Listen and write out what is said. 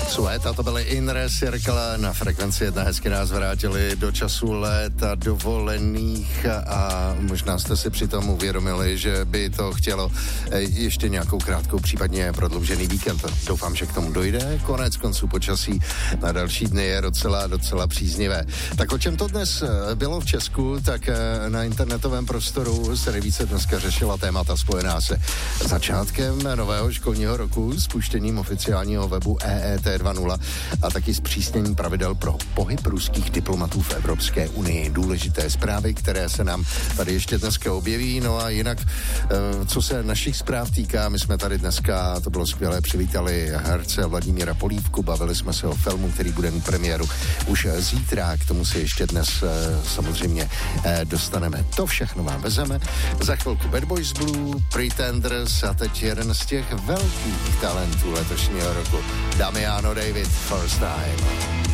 Sueta, to byly Inner Circle, na frekvenci 1 hezky nás vrátili do času léta dovolených a možná jste si přitom uvědomili, že by to chtělo ještě nějakou krátkou, případně prodloužený víkend. Doufám, že k tomu dojde. Konec konců počasí na další dny je docela příznivé. Tak o čem to dnes bylo v Česku, tak na internetovém prostoru se nejvíce dneska řešila témata spojená se začátkem nového školního roku, spuštěním oficiálního webu EET 2.0 a taky zpřísnění pravidel pro pohyb ruských diplomatů v Evropské unii. Důležité zprávy, které se nám tady ještě dneska objeví. No a jinak, co se našich zpráv týká, my jsme tady dneska, to bylo skvělé, přivítali herce Vladimíra Polívku, bavili jsme se o filmu, který bude mít premiéru už zítra, k tomu se ještě dnes samozřejmě dostaneme. To všechno vám vezeme. Za chvilku Bad Boys Blue, Pretenders a teď jeden z těch velkých talentů letošního roku. Damiano David, First Time.